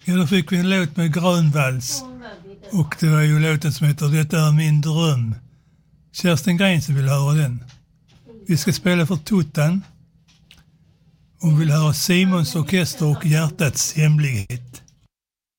Ja, då fick vi en låt med Grönvalls. Och det var ju låten som heter Detta är min dröm. Kerstin Gren som vill höra den. Vi ska spela för Tuttan. Hon vill höra Simons orkester och Hjärtats hemlighet.